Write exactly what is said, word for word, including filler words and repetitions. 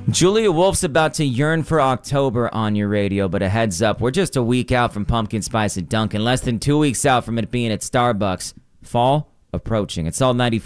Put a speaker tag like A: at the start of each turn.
A: Julia Wolf's about to yearn for October on your radio, but a heads up, we're just a week out from Pumpkin Spice at Dunkin', less than two weeks out from it being at Starbucks. Fall approaching. It's all ninety-five.